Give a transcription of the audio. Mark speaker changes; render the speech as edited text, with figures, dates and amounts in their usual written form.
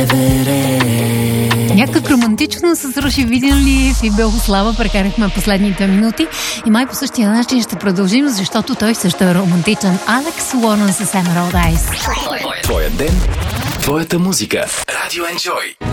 Speaker 1: Някак романтично с Руши Виденлиев и Белослава прекарахме последните минути и май по същия начин ще продължим, защото той също е романтичен. Алекс Уорън с Emerald Eyes.
Speaker 2: Твоя ден, твоята музика. Радио Enjoy.